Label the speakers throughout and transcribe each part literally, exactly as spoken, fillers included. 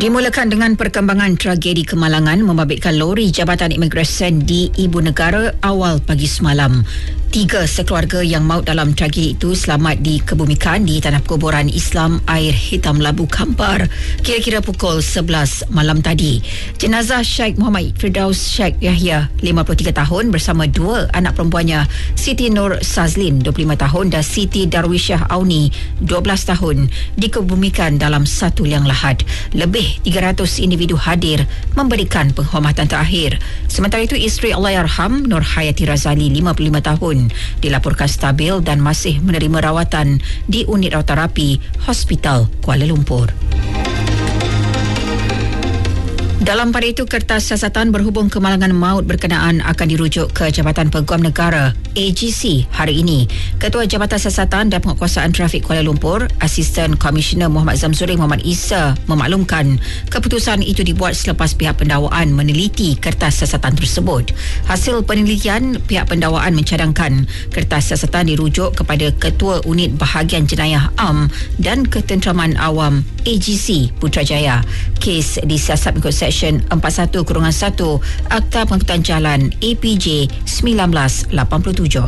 Speaker 1: Dimulakan dengan perkembangan tragedi kemalangan membabitkan lori Jabatan Imigresen di Ibu Negara awal pagi semalam. Tiga sekeluarga yang maut dalam tragedi itu selamat dikebumikan di Tanah Kuburan Islam Air Hitam Labu Kampar kira-kira pukul sebelas malam tadi. Jenazah Sheikh Muhammad Firdaus Sheikh Yahya, lima puluh tiga tahun, bersama dua anak perempuannya, Siti Nur Sazlin, dua puluh lima tahun, dan Siti Darwisyah Auni, dua belas tahun, dikebumikan dalam satu liang lahat. Lebih tiga ratus individu hadir memberikan penghormatan terakhir. Sementara itu, isteri Allahyarham Nur Hayati Razali, lima puluh lima tahun, dilaporkan stabil dan masih menerima rawatan di unit rawaterapi Hospital Kuala Lumpur. Dalam pada itu, kertas siasatan berhubung kemalangan maut berkenaan akan dirujuk ke Jabatan Peguam Negara A G C hari ini. Ketua Jabatan Siasatan dan Penguatkuasaan Trafik Kuala Lumpur, Asisten Komisioner Muhammad Zamzuri Muhammad Isa, memaklumkan keputusan itu dibuat selepas pihak pendakwaan meneliti kertas siasatan tersebut. Hasil penelitian, pihak pendakwaan mencadangkan kertas siasatan dirujuk kepada Ketua Unit Bahagian Jenayah Am dan Ketenteraman Awam A G C Putrajaya. Kes disiasat mengikut Seksyen empat puluh satu satu Akta Pengangkutan Jalan A P J seribu sembilan ratus lapan puluh tujuh.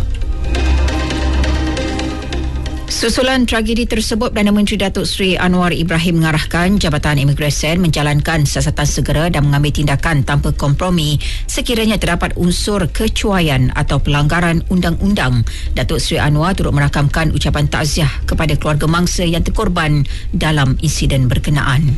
Speaker 1: Susulan tragedi tersebut, Perdana Menteri Datuk Seri Anwar Ibrahim mengarahkan Jabatan Imigresen menjalankan siasatan segera dan mengambil tindakan tanpa kompromi sekiranya terdapat unsur kecuaian atau pelanggaran undang-undang. Datuk Seri Anwar turut merakamkan ucapan takziah kepada keluarga mangsa yang terkorban dalam insiden berkenaan.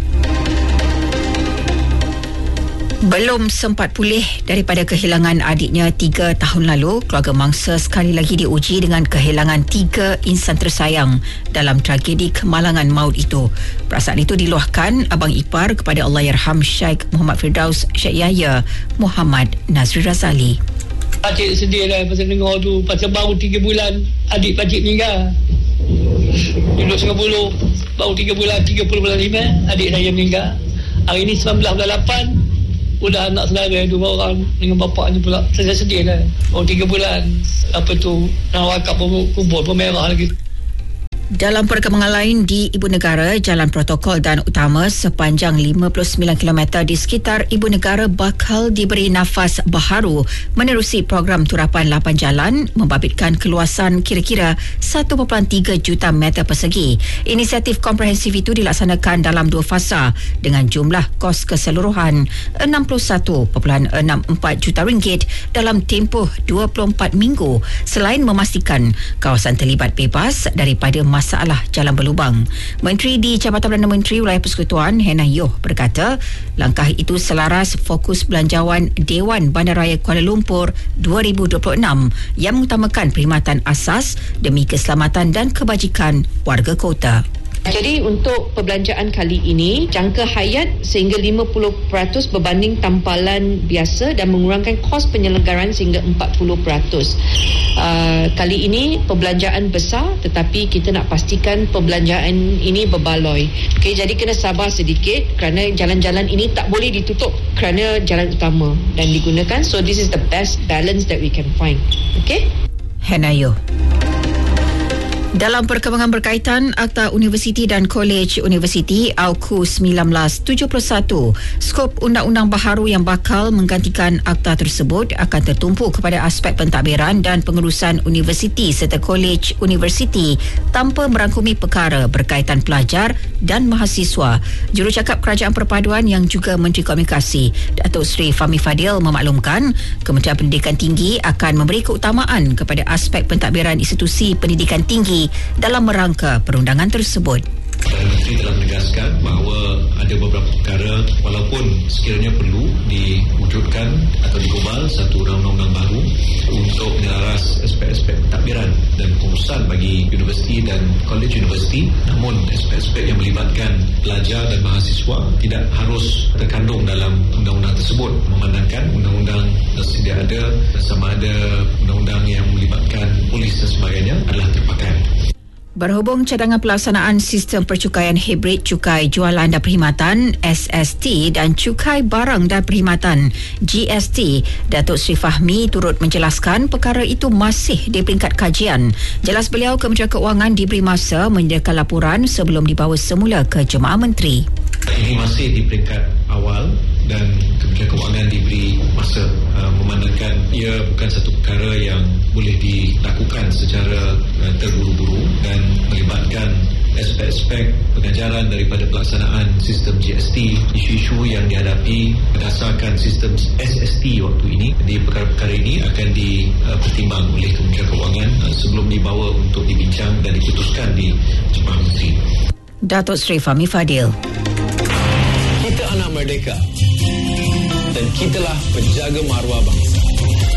Speaker 1: Belum sempat pulih daripada kehilangan adiknya tiga tahun lalu, keluarga mangsa sekali lagi diuji dengan kehilangan tiga insan tersayang dalam tragedi kemalangan maut itu. Perasaan itu diluahkan abang ipar kepada Allahyarham Sheikh Muhammad Firdaus Sheikh Yahya Muhammad Nazri Razali.
Speaker 2: Pakcik sedih lah pasal dengar tu, pasal baru tiga bulan adik pakcik meninggal. Duduk Singapura baru tiga bulan, tiga puluh bulan lima adik saya meninggal. Hari ni sembilan belas bulan lapan udah anak saudara dua orang dengan bapaknya pula. Saya sedih lah. Oh, tiga bulan apa tu, nak wakaf kubur pun merah lagi.
Speaker 1: Dalam perkembangan lain di Ibu Negara, jalan protokol dan utama sepanjang lima puluh sembilan kilometer di sekitar Ibu Negara bakal diberi nafas baharu menerusi program turapan lapan jalan membabitkan keluasan kira-kira satu perpuluhan tiga juta meter persegi. Inisiatif komprehensif itu dilaksanakan dalam dua fasa dengan jumlah kos keseluruhan enam puluh satu perpuluhan enam empat juta ringgit dalam tempoh dua puluh empat minggu, selain memastikan kawasan terlibat bebas daripada masalah jalan berlubang. Menteri di Jabatan Perdana Menteri Wilayah Persekutuan Hannah Yeoh berkata langkah itu selaras fokus belanjawan Dewan Bandaraya Kuala Lumpur dua ribu dua puluh enam yang mengutamakan perkhidmatan asas demi keselamatan dan kebajikan warga kota.
Speaker 3: Jadi untuk perbelanjaan kali ini, jangka hayat sehingga lima puluh peratus berbanding tampalan biasa dan mengurangkan kos penyelenggaraan sehingga empat puluh peratus. Uh, kali ini perbelanjaan besar, tetapi kita nak pastikan perbelanjaan ini berbaloi. Okay, jadi kena sabar sedikit kerana jalan-jalan ini tak boleh ditutup kerana jalan utama dan digunakan. So this is the best balance that we can find. Okay?
Speaker 1: Hannah Yeoh. Dalam perkembangan berkaitan Akta Universiti dan Kolej Universiti A U K U seribu sembilan ratus tujuh puluh satu, skop undang-undang baharu yang bakal menggantikan akta tersebut akan tertumpu kepada aspek pentadbiran dan pengurusan universiti serta kolej universiti tanpa merangkumi perkara berkaitan pelajar dan mahasiswa. Jurucakap Kerajaan Perpaduan yang juga Menteri Komunikasi Datuk Seri Fahmi Fadil memaklumkan Kementerian Pendidikan Tinggi akan memberi keutamaan kepada aspek pentadbiran institusi pendidikan tinggi dalam merangka perundangan tersebut.
Speaker 4: Perdana Menteri telah menegaskan bahawa ada beberapa perkara walaupun sekiranya perlu diwujudkan atau digubal satu undang-undang baru untuk menyelaras aspek-aspek pentadbiran dan pengurusan bagi universiti dan kolej universiti, namun aspek-aspek yang melibatkan pelajar dan mahasiswa tidak harus terkandung dalam undang-undang tersebut, memandangkan undang-undang yang sedia ada sama ada undang-undang yang melibatkan polis dan sebagainya adalah terpakai.
Speaker 1: Berhubung cadangan pelaksanaan sistem percukaian hibrid cukai jualan dan perkhidmatan S S T dan cukai barang dan perkhidmatan G S T, Datuk Seri Fahmi turut menjelaskan perkara itu masih di peringkat kajian. Jelas beliau, Kementerian Keuangan diberi masa menyediakan laporan sebelum dibawa semula ke Jemaah Menteri.
Speaker 4: Ini masih di peringkat awal dan Kementerian Kewangan diberi masa uh, memandangkan ia bukan satu perkara yang boleh dilakukan secara uh, terburu-buru dan melibatkan aspek-aspek pengajaran daripada pelaksanaan sistem G S T, isu-isu yang dihadapi berdasarkan sistem S S T waktu ini. Di perkara-perkara ini akan dipertimbang uh, oleh Kementerian Kewangan uh, sebelum dibawa untuk dibincang dan diputuskan di Jemaah Menteri.
Speaker 1: Datuk Seri Fahmi Fadil.
Speaker 5: Kita anak merdeka dan kitalah penjaga maruah bangsa.